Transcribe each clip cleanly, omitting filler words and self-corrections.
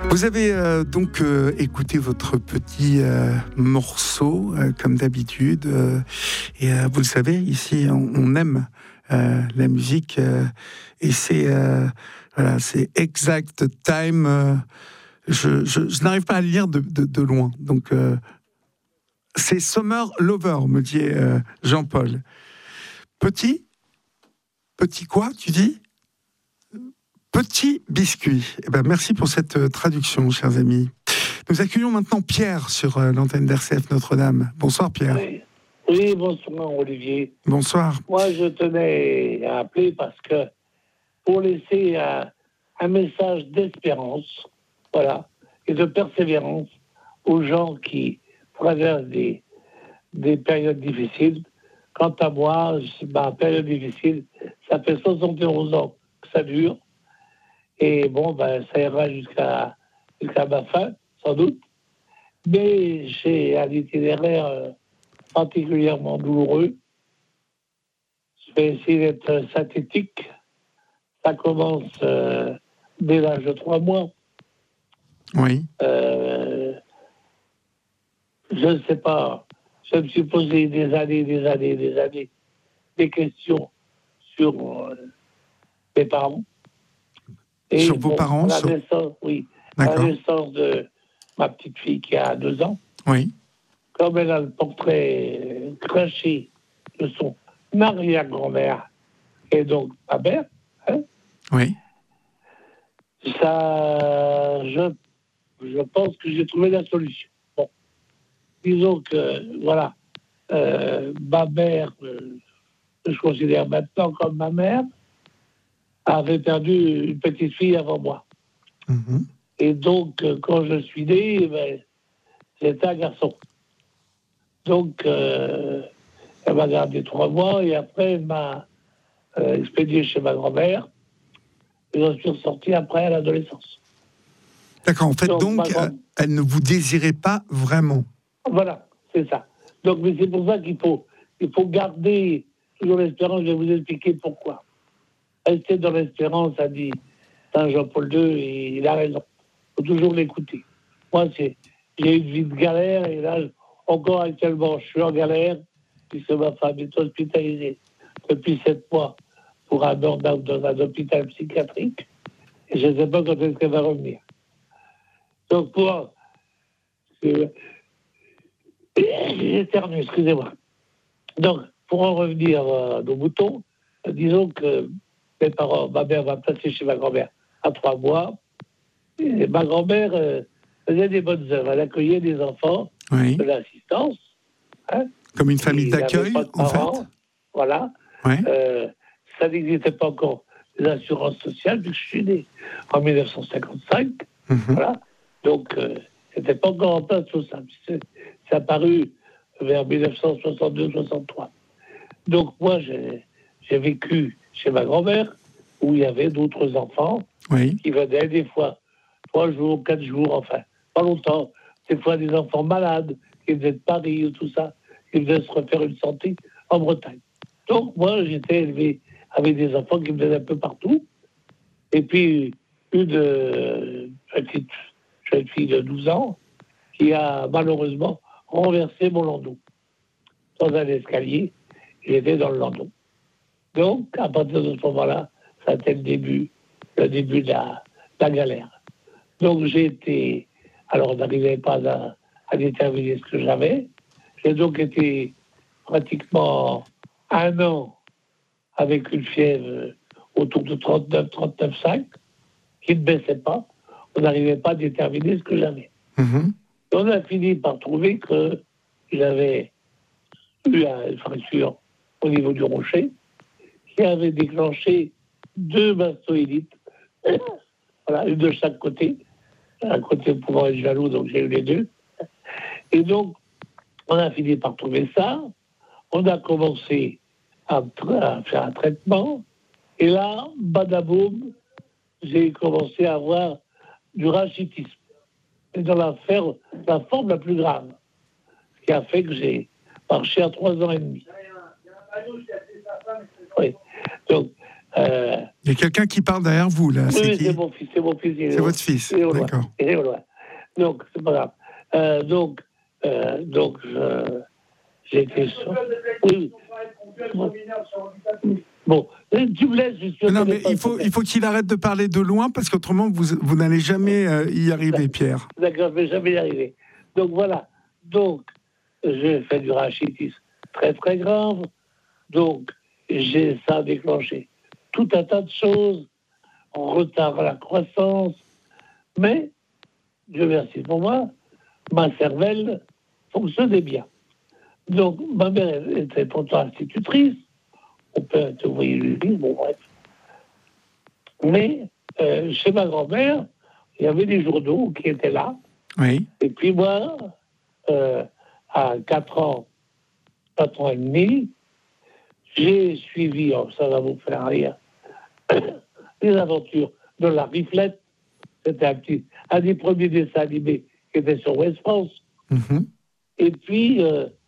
Vous avez donc écouté votre petit morceau, comme d'habitude. Et vous le savez, ici, on aime la musique. Et c'est Exact Time. Je n'arrive pas à le lire de loin. Donc, c'est Summer Lover, me dit Jean-Paul. Petit quoi, tu dis ? Petit biscuit. Eh ben, merci pour cette traduction, chers amis. Nous accueillons maintenant Pierre sur l'antenne d'RCF Notre-Dame. Bonsoir, Pierre. Oui, bonsoir, Olivier. Bonsoir. Moi, je tenais à appeler parce que pour laisser un message d'espérance, voilà, et de persévérance aux gens qui traversent des périodes difficiles. Quant à moi, ma période difficile, ça fait 71 ans que ça dure. Et bon, ça ira jusqu'à ma fin, sans doute. Mais j'ai un itinéraire particulièrement douloureux. Je vais essayer d'être synthétique. Ça commence dès l'âge de 3 mois. Oui. Je ne sais pas. Je me suis posé des années des questions sur mes parents. Et sur vos parents naissance, oui. À la naissance de ma petite fille qui a 2 ans. Oui. Comme elle a le portrait craché de son arrière-grand-mère et donc ma mère, hein, oui. Ça, je pense que j'ai trouvé la solution. Bon. Disons que, voilà, ma mère, que je considère maintenant comme ma mère, avait perdu une petite fille avant moi. Mm-hmm. Et donc, quand je suis né, c'était un garçon. Donc, elle m'a gardé 3 mois et après, elle m'a expédié chez ma grand-mère. Et je suis ressorti après à l'adolescence. D'accord, en fait, donc elle ne vous désirait pas vraiment. Voilà, c'est ça. Donc, mais c'est pour ça qu'il faut garder toujours l'espérance. Je vais vous expliquer pourquoi. Rester dans l'espérance, a dit Saint Jean-Paul II, et il a raison. Il faut toujours l'écouter. Moi, j'ai une vie de galère, et là, encore actuellement, je suis en galère, puisque ma femme est hospitalisée depuis 7 mois pour un burn-out dans un hôpital psychiatrique, et je ne sais pas quand est-ce qu'elle va revenir. Donc, j'éternue, excusez-moi. Donc, pour en revenir à nos moutons, disons que mes parents, ma mère m'a placé chez ma grand-mère à 3 mois. Et ma grand-mère faisait des bonnes œuvres. Elle accueillait des enfants de l'assistance. Hein, comme une famille d'accueil, en fait. Voilà. Ouais. Ça n'existait pas encore, les assurances sociales, vu que je suis né en 1955. Mm-hmm. Voilà. Donc, c'était pas encore en place tout ça. C'est apparu vers 1962-63. Donc, moi, j'ai vécu chez ma grand-mère, où il y avait d'autres enfants qui venaient des fois 3 jours, 4 jours, enfin, pas longtemps. Des fois, des enfants malades qui venaient de Paris ou tout ça, qui venaient se refaire une santé en Bretagne. Donc, moi, j'étais élevé avec des enfants qui venaient un peu partout. Et puis, une petite jeune fille de 12 ans qui a malheureusement renversé mon landau. Dans un escalier, j'étais dans le landau. Donc, à partir de ce moment-là, ça a été le début de la galère. Donc, j'ai été... Alors, on n'arrivait pas à déterminer ce que j'avais. J'ai donc été pratiquement 1 an avec une fièvre autour de 39,5, qui ne baissait pas. On n'arrivait pas à déterminer ce que j'avais. Mm-hmm. Et on a fini par trouver que j'avais eu une fracture au niveau du rocher qui avait déclenché 2 mastoïdites, voilà, une de chaque côté, un côté pouvant être jaloux, donc j'ai eu les 2. Et donc, on a fini par trouver ça. On a commencé à faire un traitement. Et là, badaboum, j'ai commencé à avoir du rachitisme. Et dans la forme la plus grave. Ce qui a fait que j'ai marché à 3 ans et demi. Oui. Donc, Il y a quelqu'un qui parle derrière vous, là. Oui, c'est mon fils. C'est votre fils, d'accord. Il est au loin. Donc, c'est pas grave. J'ai été sur... Oui. Bon, tu me laisses... Non, mais il faut qu'il arrête de parler de loin, parce qu'autrement, vous n'allez jamais y arriver, Pierre. D'accord, je ne vais jamais y arriver. Donc, voilà. Donc, j'ai fait du rachitisme très, très grave. Donc, ça a déclenché tout un tas de choses, en retard à la croissance. Mais, Dieu merci pour moi, ma cervelle fonctionnait bien. Donc, ma mère était pourtant institutrice. Mon père était ouvrier d'usine, bon, bref. Mais, chez ma grand-mère, il y avait des journaux qui étaient là. Oui. Et puis moi, à 4 ans et demi, j'ai suivi, ça va vous faire rire, les aventures de la Riflette. C'était un des premiers dessins animés qui était sur West France. Mm-hmm. Et puis,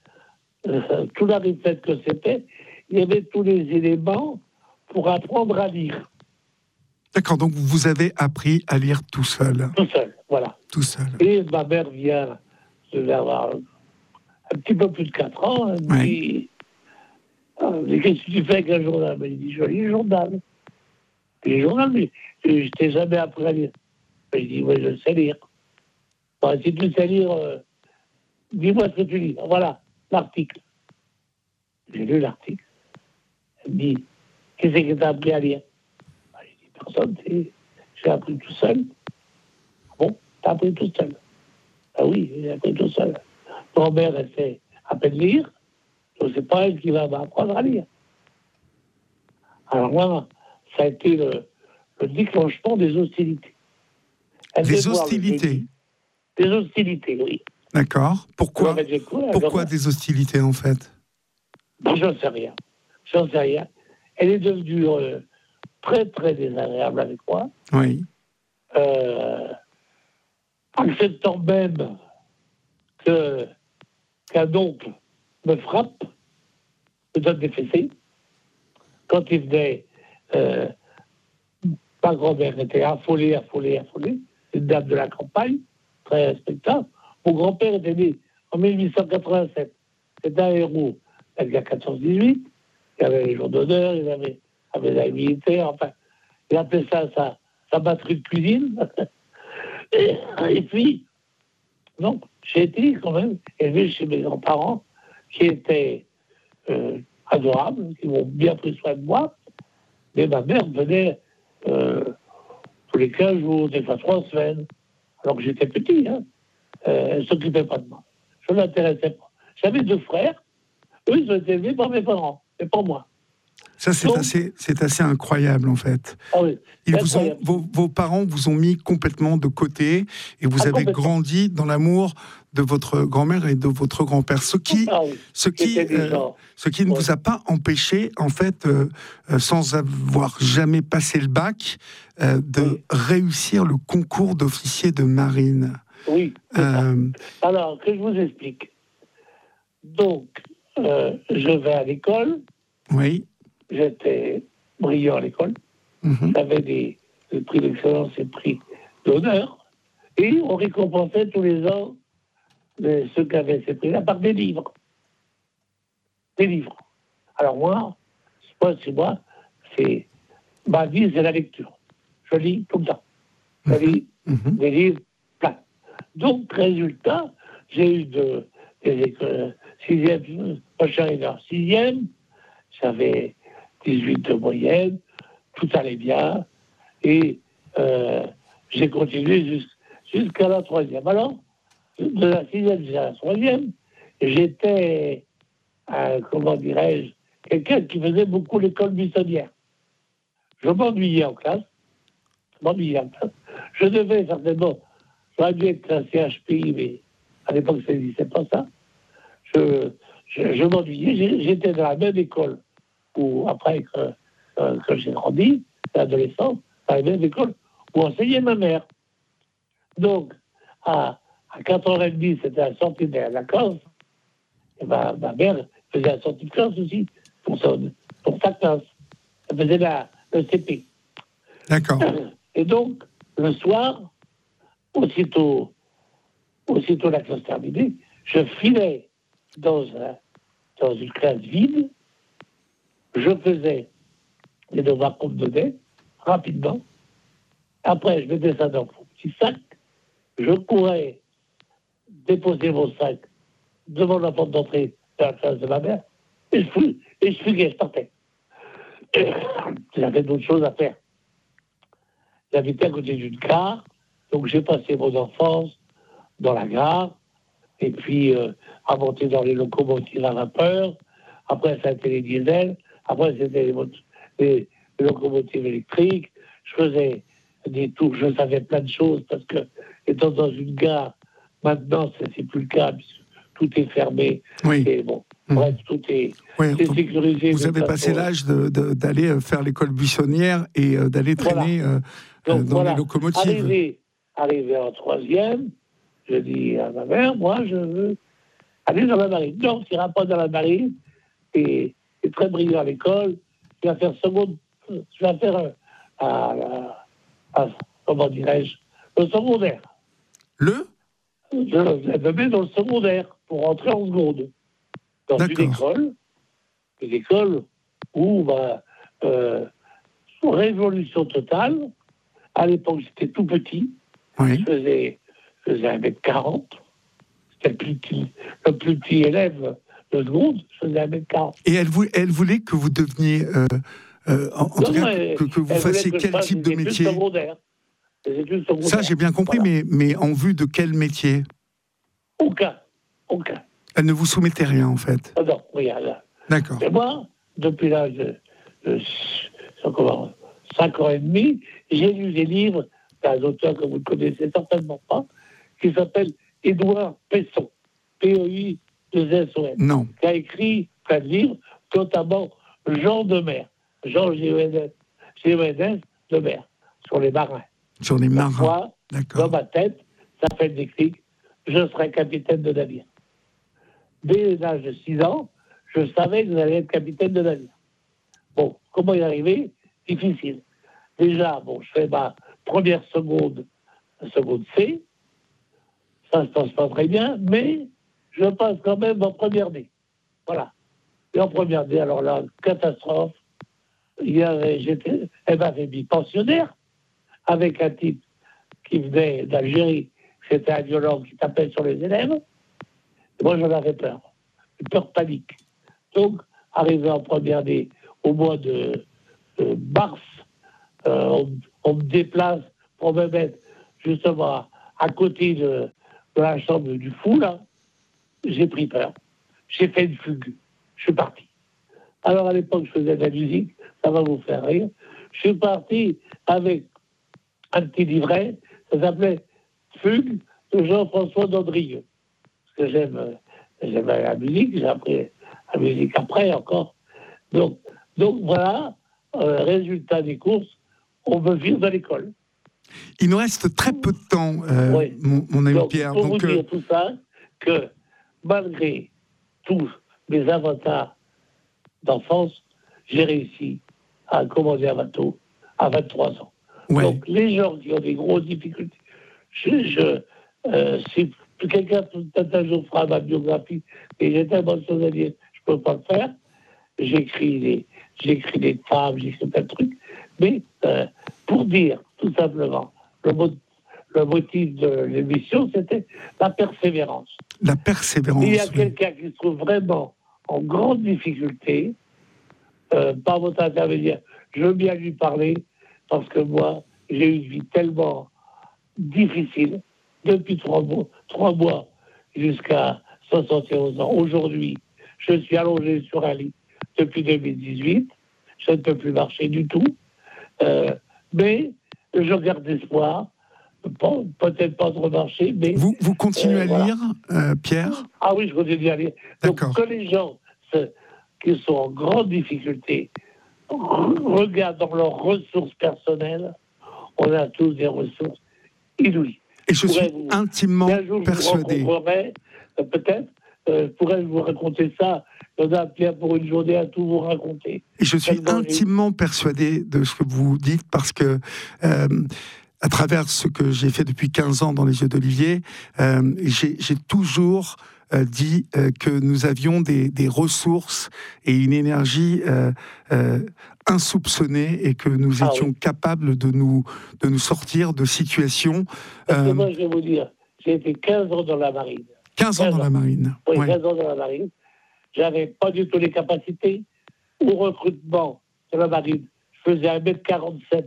tout la Riflette que c'était, il y avait tous les éléments pour apprendre à lire. D'accord, donc vous avez appris à lire tout seul. Tout seul, voilà. Tout seul. Et ma mère vient de avoir un petit peu plus de 4 ans. Elle me dit, qu'est-ce que tu fais avec un journal? Elle me dit, je lis le journal. Et le journal, mais je t'ai jamais appris à lire. Je dis, oui, je sais lire. Bon, si tu sais lire, dis-moi ce que tu lis. Voilà, l'article. J'ai lu l'article. Elle me dit, qu'est-ce que tu as appris à lire? J'ai dit, personne, j'ai appris tout seul. Bon, t'as appris tout seul. Ah oui, j'ai appris tout seul. Grand-mère, elle sait à peine lire, donc c'est pas elle qui va m'apprendre à lire. Alors moi, ça a été le déclenchement des hostilités. Des hostilités? Des hostilités, oui. D'accord. Pourquoi des hostilités, en fait? J'en sais rien. Elle est devenue très, très désagréable avec moi. Oui. Acceptant même qu'un oncle me frappe, me donne des fessées. Quand il venait, ma grand-mère était affolée. Une dame de la campagne, très respectable. Mon grand-père était né en 1887. C'était un héros. Il y a 14-18. Il avait les jours d'honneur, il avait la militaire. Enfin, il appelait ça sa batterie de cuisine. Et puis, donc, j'ai été quand même élevé chez mes grands-parents qui étaient adorables, qui m'ont bien pris soin de moi. Mais ma mère venait tous les 15 jours, des fois 3 semaines, alors que j'étais petit. Elle ne s'occupait pas de moi. Je ne l'intéressais pas. J'avais 2 frères. Eux, ils ont été élevés par mes parents, mais pas moi. Ça, c'est assez incroyable, en fait. Ah oui, vos parents vous ont mis complètement de côté et vous avez grandi dans l'amour de votre grand-mère et de votre grand-père. Ce qui ne vous a pas empêché, en fait, sans avoir jamais passé le bac, de réussir le concours d'officier de marine. Oui. Alors, que je vous explique. Donc, je vais à l'école. Oui. J'étais brillant à l'école. J'avais des prix d'excellence et prix d'honneur. Et on récompensait tous les ans ceux qui avaient ces prix-là par des livres. Des livres. Alors moi, ma vie, c'est la lecture. Je lis tout le temps. Je lis des livres plein. Donc, résultat, j'ai eu des écoles 6e, moi je suis arrivé en 6e, j'avais 18 de moyenne, tout allait bien, et j'ai continué jusqu'à la 3e. Alors, de la 6e jusqu'à la 3e, j'étais, comment dirais-je, quelqu'un qui faisait beaucoup l'école buissonnière. Je m'ennuyais en classe. Je devais certainement, j'aurais dû être classé HPI, mais à l'époque, ça n'existait pas ça. Je m'ennuyais, j'étais dans la même école où, après que j'ai grandi, l'adolescence, dans la même école où enseignait ma mère. Donc, à 4h30, c'était la sortie de la classe, et ma mère faisait la sortie de classe aussi, pour sa classe. Elle faisait la le CP. D'accord. Et donc, le soir, aussitôt la classe terminée, je filais dans une classe vide, je faisais les devoirs qu'on me donnait, rapidement. Après, je mettais ça dans mon petit sac, je courais déposer mon sac devant la porte d'entrée de la classe de ma mère, et je fuguais, je partais. J'avais d'autres choses à faire. J'habitais à côté d'une gare, donc j'ai passé mon enfance dans la gare, et puis à monter dans les locomotives à vapeur. Après, ça a été les diesels. Après, c'était les locomotives électriques. Je faisais des tours, je savais plein de choses, parce que, étant dans une gare, maintenant, c'est plus le cas, puisque tout est fermé. Oui. Et bon, bref, tout est sécurisé. Vous avez passé l'âge d'aller faire l'école buissonnière et d'aller traîner dans les locomotives. Arrivé en troisième, je dis à ma mère, moi, je veux aller dans la marine. Non, tu n'iras pas dans la marine. Tu es très brillant à l'école. Tu vas faire comment dirais-je, le secondaire. Je vais me mettre dans le secondaire pour rentrer en seconde. Dans une école où, révolution totale. À l'époque, j'étais tout petit. Oui. Je faisais 1m40. C'était le plus petit élève de seconde. Je faisais 1m40. Et elle voulait que vous deveniez, que vous fassiez quel type de métier? Ça, j'ai bien compris, voilà. mais en vue de quel métier? Aucun. Elle ne vous soumettait rien, en fait? Non, rien. D'accord. Et moi, depuis l'âge de 5 ans et demi, j'ai lu des livres d'un auteur que vous ne connaissez certainement pas, qui s'appelle Édouard Pesson, P-E-I-2-S-O-N. Non. Qui a écrit plein de livres, notamment Jean de Mer, Jean G-E-N-S de Mer, sur les marins. Sur les marins. Moi, d'accord. Dans ma tête, ça fait le déclic, je serai capitaine de navire. Dès l'âge de 6 ans, je savais que j'allais être capitaine de navire. Bon, comment y arriver? Difficile. Déjà, je fais ma première seconde C. Ça se passe pas très bien, mais je passe quand même en première D. Voilà. Et en première D, alors là, catastrophe. Elle m'avait mis pensionnaire avec un type qui venait d'Algérie. C'était un violent qui tapait sur les élèves. Et moi, j'en avais peur. Une peur panique. Donc, arrivé en première D au mois de mars, on me déplace pour me mettre justement à côté de la chambre du fou, là. J'ai pris peur. J'ai fait une fugue. Je suis parti. Alors, à l'époque, je faisais de la musique. Ça va vous faire rire. Je suis parti avec un petit livret. Ça s'appelait Fugue de Jean-François Dandrieux. Parce que j'aime la musique. J'ai appris la musique après encore. Donc voilà, résultat des courses, on veut vivre à l'école. Il nous reste très peu de temps, oui. mon ami Pierre. Pour vous dire tout ça, que malgré tous mes avatars d'enfance, j'ai réussi à commander un bateau à 23 ans. Ouais. Donc les gens qui ont des grosses difficultés, si quelqu'un peut-être un jour fera ma biographie, et j'ai tellement de choses à dire, je ne peux pas le faire. J'écris des fables, j'écris plein de trucs. Mais pour dire, tout simplement, le motif de l'émission, c'était la persévérance. La persévérance. Il y a quelqu'un qui se trouve vraiment en grande difficulté, par votre intermédiaire, je veux bien lui parler, parce que moi, j'ai eu une vie tellement difficile, depuis 3 mois jusqu'à 71 ans. Aujourd'hui, je suis allongé sur un lit depuis 2018. Je ne peux plus marcher du tout. Mais je garde espoir. Peut-être pas trop marcher, mais... Vous continuez à lire, Pierre? Ah oui, je continue à lire. Donc, que les gens qui sont en grande difficulté regardent dans leurs ressources personnelles. On a tous des ressources inouïes. Et je suis intimement persuadé. Peut-être, je pourrais vous raconter ça. Il y en a bien pour une journée à tout vous raconter. Et je suis intimement persuadé de ce que vous dites, parce que à travers ce que j'ai fait depuis 15 ans dans les yeux d'Olivier, j'ai toujours dit que nous avions des ressources et une énergie insoupçonnée, et que nous étions capables de nous sortir de situations. Parce que moi, je vais vous dire, j'ai été 15 ans dans la marine. 15 ans dans la marine. Oui, 15 ans dans la marine. J'avais pas du tout les capacités. Au recrutement de la marine, je faisais 1m47.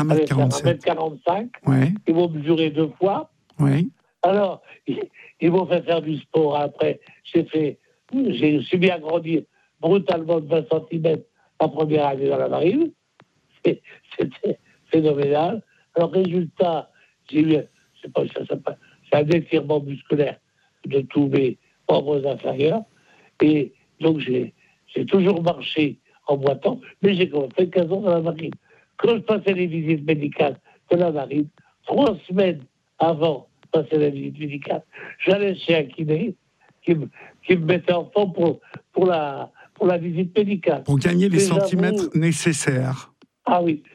1m45. Ouais. Ils m'ont mesuré 2 fois. Ouais. Alors, ils m'ont fait faire du sport. Après, j'ai subi à grandir brutalement de 20 cm la première année dans la marine. C'était phénoménal. Alors, résultat, j'ai eu, c'est un étirement musculaire de tous mes membres inférieurs. Et donc, j'ai toujours marché en boitant, mais j'ai quand même fait 15 ans dans la marine. Quand je passais les visites médicales de la marine, 3 semaines avant de passer la visite médicale, j'allais chez un kiné qui me mettait en forme pour la visite médicale. Pour gagner les centimètres nécessaires. Ah oui,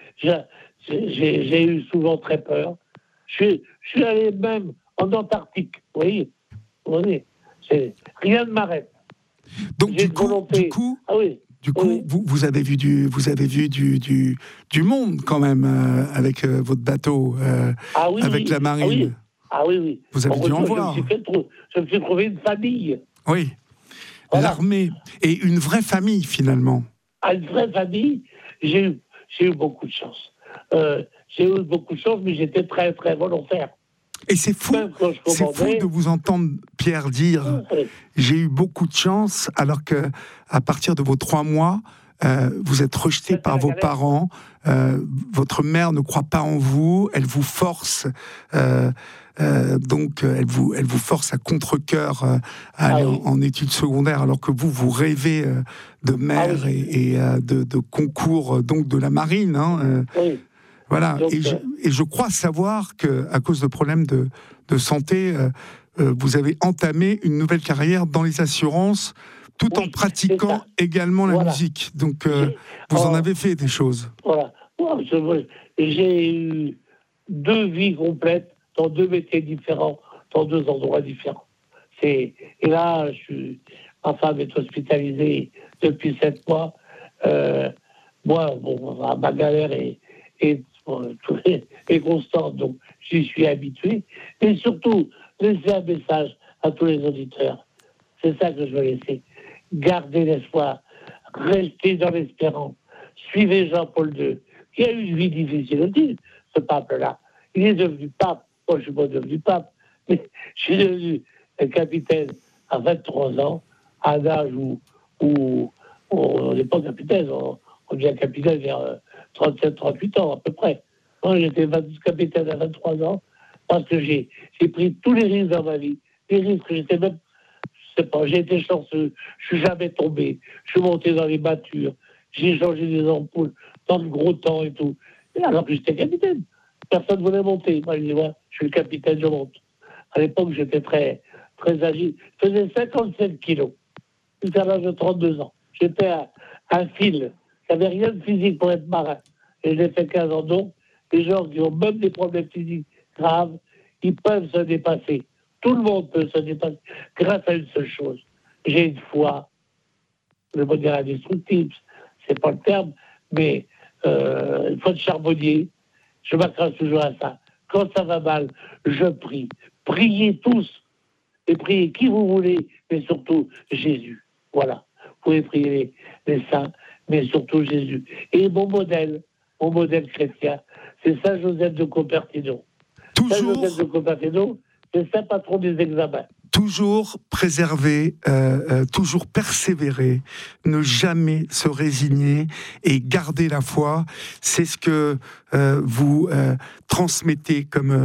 j'ai eu souvent très peur. Je suis allé même en Antarctique, vous voyez. Rien ne m'arrête. Donc du coup, ah oui. Du coup, oui. vous avez vu du monde quand même avec votre bateau, avec la marine. Ah oui. Vous avez dû en voir. Je me suis trouvé une famille. Oui, voilà. L'armée, et une vraie famille finalement. Ah, une vraie famille, j'ai eu beaucoup de chance. Mais j'étais très, très volontaire. Et c'est fou de vous entendre, Pierre, dire j'ai eu beaucoup de chance, alors que à partir de vos 3 mois, vous êtes rejeté par vos parents. Votre mère ne croit pas en vous, elle vous force, donc elle vous force à contre-cœur à aller en études secondaires, alors que vous rêvez de mer et de concours, donc de la marine. Oui. Voilà, donc, et je crois savoir qu'à cause de problèmes de santé, vous avez entamé une nouvelle carrière dans les assurances, tout en pratiquant également la musique. Donc, vous en avez fait des choses. Voilà. J'ai eu 2 vies complètes dans 2 métiers différents, dans 2 endroits différents. Et là, ma femme est hospitalisée depuis 7 mois. Moi, ma galère est constante, donc j'y suis habitué. Et surtout, laisser un message à tous les auditeurs. C'est ça que je veux laisser. Gardez l'espoir, restez dans l'espérance. Suivez Jean-Paul II, qui a eu une vie difficile aussi, ce pape-là. Il est devenu pape. Moi, je ne suis pas devenu pape, mais je suis devenu capitaine à 23 ans, à un âge où on n'est pas capitaine, on devient capitaine vers 37-38 ans à peu près. Moi, j'étais capitaine à 23 ans parce que j'ai pris tous les risques dans ma vie. Les risques que j'étais même, je sais pas, j'ai été chanceux, je suis jamais tombé, je suis monté dans les battures, j'ai changé des ampoules dans le gros temps et tout. Et alors que j'étais capitaine, personne ne voulait monter. Moi, je dis, ouais, je suis le capitaine, je monte. À l'époque, j'étais très, très agile. Je faisais 57 kilos jusqu'à l'âge de 32 ans. J'étais un fil. Il n'y avait rien de physique pour être marin. Et j'ai fait 15 ans. Donc, les gens qui ont même des problèmes physiques graves, ils peuvent se dépasser. Tout le monde peut se dépasser grâce à une seule chose. J'ai une foi, je veux dire indestructible, c'est pas le terme, mais une foi de charbonnier. Je m'accroche toujours à ça. Quand ça va mal, je prie. Priez tous. Et priez qui vous voulez, mais surtout Jésus. Voilà. Vous pouvez prier les saints, mais surtout Jésus. Et mon modèle chrétien, c'est Saint Joseph de Cupertino. Saint Joseph de Cupertino, c'est Saint patron des examens. Toujours préserver, toujours persévérer, ne jamais se résigner et garder la foi. C'est ce que vous transmettez comme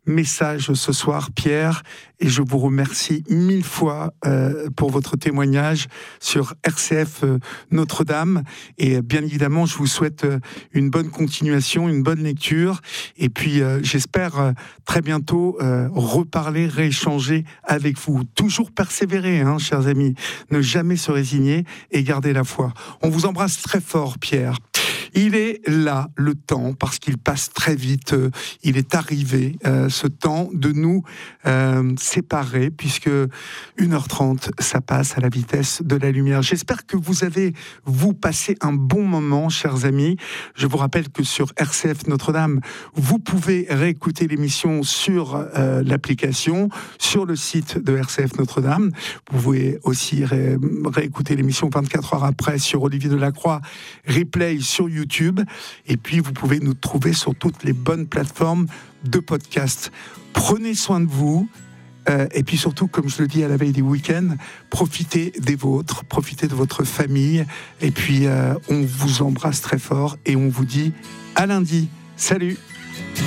message ce soir, Pierre, et je vous remercie 1000 fois pour votre témoignage sur RCF Notre-Dame. Et bien évidemment, je vous souhaite une bonne continuation, une bonne lecture. Et puis, j'espère très bientôt reparler, rééchanger avec vous. Toujours persévérer, hein, chers amis. Ne jamais se résigner et garder la foi. On vous embrasse très fort, Pierre. Il est là, le temps, parce qu'il passe très vite. Il est arrivé, ce temps, de nous séparer, puisque 1h30, ça passe à la vitesse de la lumière. J'espère que vous avez, passé un bon moment, chers amis. Je vous rappelle que sur RCF Notre-Dame, vous pouvez réécouter l'émission sur l'application, sur le site de RCF Notre-Dame. Vous pouvez aussi réécouter l'émission 24 heures après sur Olivier Delacroix, replay sur YouTube. Et puis, vous pouvez nous trouver sur toutes les bonnes plateformes de podcast. Prenez soin de vous. Et puis surtout, comme je le dis à la veille des week-ends, profitez des vôtres, profitez de votre famille. Et puis, on vous embrasse très fort et on vous dit à lundi. Salut!